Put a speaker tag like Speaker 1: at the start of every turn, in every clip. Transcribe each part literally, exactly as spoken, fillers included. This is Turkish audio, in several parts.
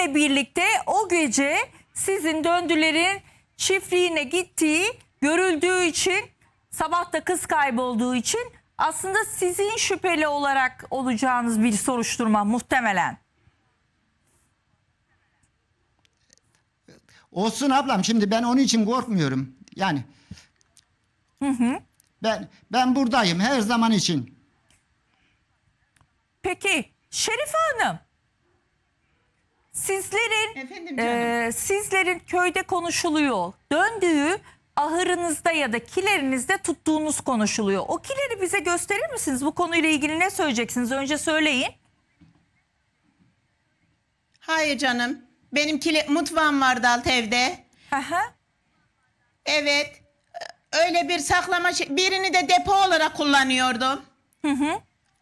Speaker 1: eşinle birlikte o gece sizin döndülerin çiftliğine gittiği görüldüğü için, sabah da kız kaybolduğu için aslında sizin şüpheli olarak olacağınız bir soruşturma muhtemelen.
Speaker 2: Olsun ablam, şimdi ben onun için korkmuyorum. Yani
Speaker 1: Hı hı.
Speaker 2: ben ben buradayım her zaman için.
Speaker 1: Peki Şerife Hanım, sizlerin
Speaker 3: Efendim canım.
Speaker 1: e, sizlerin köyde konuşuluyor. Döndüğü ahırınızda ya da kilerinizde tuttuğunuz konuşuluyor. O kileri bize gösterir misiniz? Bu konuyla ilgili ne söyleyeceksiniz? Önce söyleyin.
Speaker 3: Hayır canım. Benim kili, mutfağım vardı alt evde.
Speaker 1: Hı hı.
Speaker 3: Evet. Öyle bir saklama şey, birini de depo olarak kullanıyordum.
Speaker 1: Hı hı.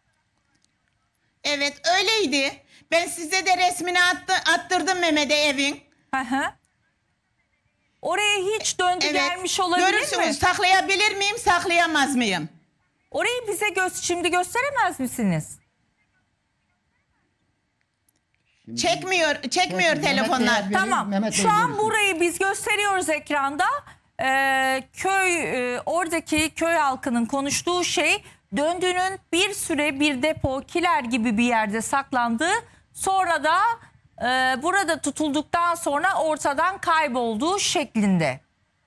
Speaker 3: Evet öyleydi. Ben size de resmini attı, attırdım Mehmet'e evin.
Speaker 1: Hı hı. Oraya hiç döndü
Speaker 3: Evet.
Speaker 1: gelmiş olabilir
Speaker 3: Görürsünüz,
Speaker 1: mi?
Speaker 3: saklayabilir miyim, saklayamaz mıyım?
Speaker 1: Orayı bize gö şimdi gösteremez misiniz?
Speaker 3: Çekmiyor, çekmiyor
Speaker 2: Mehmet
Speaker 3: telefonlar.
Speaker 2: Bey-
Speaker 1: Tamam.
Speaker 2: Mehmet Bey
Speaker 1: Şu an
Speaker 2: görürsün.
Speaker 1: burayı biz gösteriyoruz ekranda. Ee, köy e, oradaki köy halkının konuştuğu şey, döndüğünün bir süre bir depo, kiler gibi bir yerde saklandığı, sonra da e, burada tutulduktan sonra ortadan kaybolduğu şeklinde.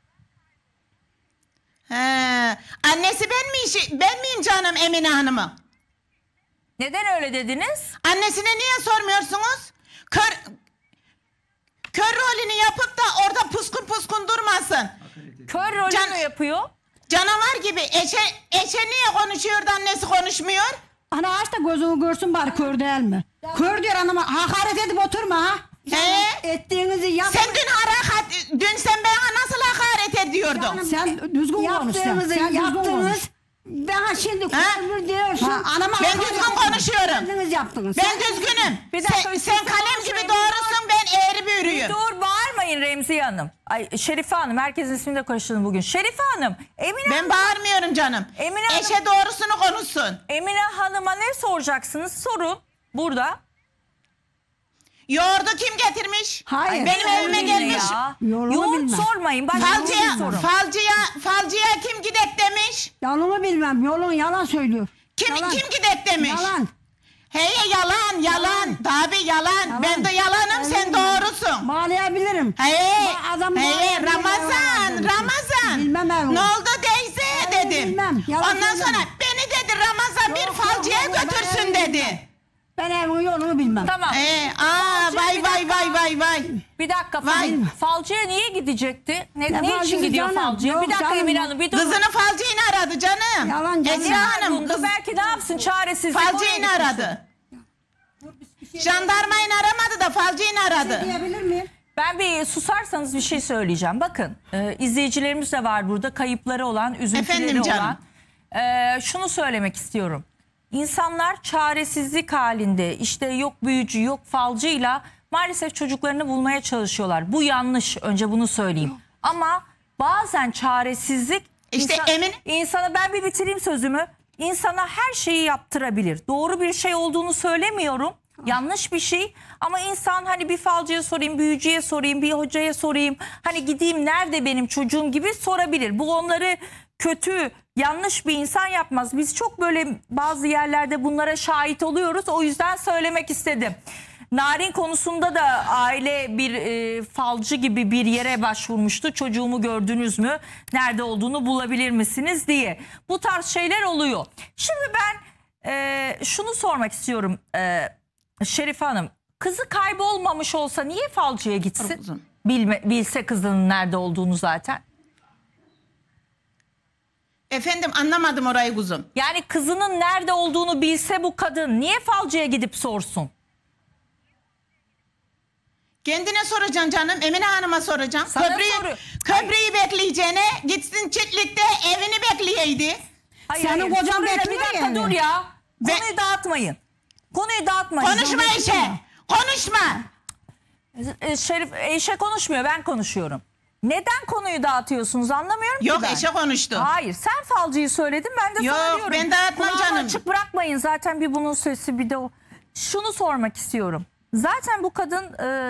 Speaker 3: He. Annesi ben mi işi, ben miyim canım Emine Hanım'ı?
Speaker 1: Neden öyle dediniz?
Speaker 3: Annesine niye sormuyorsunuz? Kör, kör rolünü yapıp da orada puskun puskun durmasın.
Speaker 1: Kör rolü
Speaker 3: Can-
Speaker 1: mü yapıyor?
Speaker 3: Canavar gibi eşe, eşe niye konuşuyor da annesi konuşmuyor?
Speaker 4: Ana aç da gözünü görsün bari, kör değil mi? Kör diyor anama, hakaret edip oturma ha.
Speaker 3: He?
Speaker 4: Ettiğinizi yap.
Speaker 3: Sen dün harakat, dün sen bana nasıl hakaret ediyordun?
Speaker 4: Sen düzgün konuş sen.
Speaker 5: Yaptığınızı
Speaker 4: Sen düzgün konuş.
Speaker 5: yaptınız. Ben şimdi
Speaker 3: Ha?
Speaker 5: kör diyorsun.
Speaker 4: Ha, anama
Speaker 3: Ben
Speaker 4: hakaret
Speaker 3: düzgün
Speaker 4: etme.
Speaker 3: konuşuyorum.
Speaker 5: Kendiniz yaptınız.
Speaker 3: Ben düzgünüm.
Speaker 1: Bir dakika,
Speaker 3: Sen,
Speaker 1: siz
Speaker 3: sen
Speaker 1: de
Speaker 3: kalem
Speaker 1: konuşmayın.
Speaker 3: gibi doğrusun, ben eğri büğrüyüm.
Speaker 1: Dur, bağırmayın Remziye Hanım. Ay Şerife Hanım, herkesin ismini de karıştırdım bugün. Şerife Hanım, Emine,
Speaker 3: Ben bağırmıyorum canım.
Speaker 1: Emine Hanım-
Speaker 3: Eşe doğrusunu konuşsun.
Speaker 1: Emine Hanım'a ne soracaksınız? Sorun burada.
Speaker 3: Yoğurdu kim getirmiş?
Speaker 4: Hayır.
Speaker 3: Benim evime
Speaker 1: Sorun
Speaker 3: gelmiş.
Speaker 1: ya.
Speaker 4: Yolunu
Speaker 1: Yoğurt
Speaker 4: bilmem.
Speaker 1: sormayın. Başka
Speaker 3: Falcıya,
Speaker 1: sorun.
Speaker 3: falcıya, falcıya kim gidek demiş?
Speaker 4: Yolunu bilmem. Yolun yalan söylüyor.
Speaker 3: Kim
Speaker 4: Yalan.
Speaker 3: kim gidek demiş?
Speaker 4: Yalan.
Speaker 3: Hey yalan, yalan. Tabii yalan.
Speaker 4: Yalan.
Speaker 3: Ben de yalanım, sen doğrusun.
Speaker 4: Bağlayabilirim.
Speaker 3: Hey,
Speaker 4: Ba- adam
Speaker 3: hey
Speaker 4: bağlayabilir,
Speaker 3: Ramazan,
Speaker 4: yalan
Speaker 3: Ramazan.
Speaker 4: Bilmem evim.
Speaker 3: Ne oldu teyze
Speaker 4: Ben
Speaker 3: dedim.
Speaker 4: bilmem, yalan
Speaker 3: Ondan
Speaker 4: söyleme.
Speaker 3: sonra beni dedi Ramazan bir
Speaker 4: Yok,
Speaker 3: falcıya
Speaker 4: yok, yok, ben
Speaker 3: götürsün
Speaker 4: evim
Speaker 3: dedi.
Speaker 4: bilmem. Ben evimin yolunu bilmem.
Speaker 1: Tamam.
Speaker 3: Ee, aa
Speaker 1: Falcı,
Speaker 3: vay
Speaker 1: bir
Speaker 3: vay
Speaker 1: dakika.
Speaker 3: vay vay vay.
Speaker 1: Bir dakika.
Speaker 3: Vay.
Speaker 1: Fal, falcıya niye gidecekti? Ne,
Speaker 4: Ne
Speaker 1: ne için
Speaker 4: falcısı
Speaker 1: gidiyor
Speaker 4: canım?
Speaker 1: falcıya?
Speaker 4: Yok
Speaker 1: Bir dakika
Speaker 4: canım.
Speaker 1: Emine Hanım, bir dur.
Speaker 3: Kızını falcıyla aradı canım.
Speaker 4: Yalan canım.
Speaker 3: Esra Hanım
Speaker 1: Bunda
Speaker 3: kız
Speaker 1: belki ne yapsın, çaresizlik.
Speaker 3: falcıyla
Speaker 1: oraya
Speaker 3: aradı. Jandarmayla aramadı da falcıyla aradı.
Speaker 4: Diyebilir miyim?
Speaker 1: Ben bir susarsanız bir şey söyleyeceğim. Bakın e, izleyicilerimiz de var burada, kayıpları olan, üzüntüleri
Speaker 3: Efendim canım.
Speaker 1: olan. E, şunu söylemek istiyorum. İnsanlar çaresizlik halinde, işte yok büyücü yok falcıyla maalesef çocuklarını bulmaya çalışıyorlar. Bu yanlış, önce bunu söyleyeyim. Ama bazen çaresizlik
Speaker 3: İşte
Speaker 1: insan-
Speaker 3: Emin-
Speaker 1: insana, ben bir bitireyim sözümü. İnsana her şeyi yaptırabilir. Doğru bir şey olduğunu söylemiyorum. Yanlış bir şey, ama insan hani bir falcıya sorayım, büyücüye sorayım, bir hocaya sorayım, hani gideyim nerede benim çocuğum gibi sorabilir. Bu onları kötü, yanlış bir insan yapmaz. Biz çok böyle bazı yerlerde bunlara şahit oluyoruz. O yüzden söylemek istedim. Narin konusunda da aile bir e, falcı gibi bir yere başvurmuştu. Çocuğumu gördünüz mü? Nerede olduğunu bulabilir misiniz diye. Bu tarz şeyler oluyor. Şimdi ben e, şunu sormak istiyorum e, Şerife Hanım. Kızı kaybolmamış olsa niye falcıya gitsin?
Speaker 3: Kızım.
Speaker 1: Bilme, bilse kızının nerede olduğunu zaten.
Speaker 3: Efendim anlamadım orayı kuzum.
Speaker 1: Yani kızının nerede olduğunu bilse bu kadın niye falcıya gidip sorsun?
Speaker 3: Kendine soracaksın canım. Emine Hanım'a soracaksın.
Speaker 1: Sana
Speaker 3: Köprüyü,
Speaker 1: soruyor.
Speaker 3: köprüyü bekleyeceğine gitsin çiftlikte evini bekleyeydi.
Speaker 1: Hayır,
Speaker 4: Senin
Speaker 1: hayır.
Speaker 4: kocan
Speaker 1: Şurada
Speaker 4: bekliyor
Speaker 1: Bir dakika
Speaker 4: yani.
Speaker 1: dur ya.
Speaker 3: Be-
Speaker 1: Konuyu dağıtmayın. Konuyu dağıtmayın.
Speaker 3: Konuşma Eşe. Konuşma.
Speaker 1: E, Şerif Eşe konuşmuyor, ben konuşuyorum. Neden konuyu dağıtıyorsunuz anlamıyorum ki
Speaker 3: Yok
Speaker 1: ben.
Speaker 3: Eşe konuştu.
Speaker 1: Hayır, sen falcıyı söyledin, ben de
Speaker 3: Yok,
Speaker 1: sana diyorum.
Speaker 3: ben dağıtmam
Speaker 1: Kulağımı
Speaker 3: canım.
Speaker 1: açık bırakmayın, zaten bir bunun sesi bir de o. Şunu sormak istiyorum. Zaten bu kadın... E,